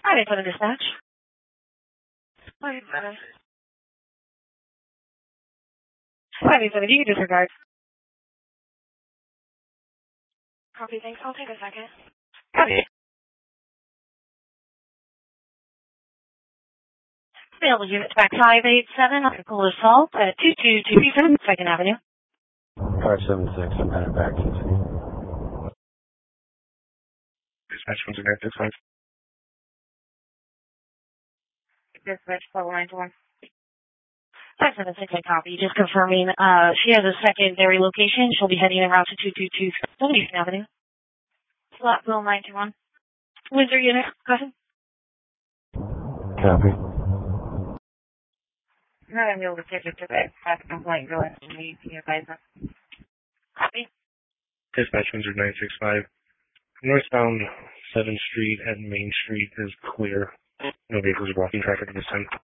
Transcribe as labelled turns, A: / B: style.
A: Friday for the dispatch. Friday for the view disregard. Copy, thanks. I'll take a second. Copy. Available unit back 587 on Cool Assault at 22237 2nd Avenue.
B: 576, I'm headed back.
C: Dispatch 10965.
A: Dispatch 491. 576, I copy. Just confirming, she has a secondary location. She'll be heading around to 222 Eastern Avenue. Slot Bill 921. Windsor unit, go ahead.
B: Copy.
A: I'm not going to be able to take it today. That's a complaint going to me, you guys. Copy.
C: Dispatch 10965. Northbound 7th Street and Main Street is clear. No vehicles are blocking traffic at this time.